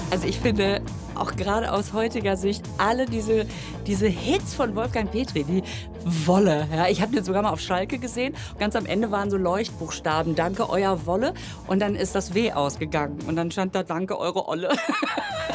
Also ich finde, auch gerade aus heutiger Sicht, alle diese Hits von Wolfgang Petri, die Wolle, ja, ich habe den sogar mal auf Schalke gesehen. Ganz am Ende waren so Leuchtbuchstaben, danke euer Wolle. Und dann ist das W ausgegangen und dann stand da danke eure Olle.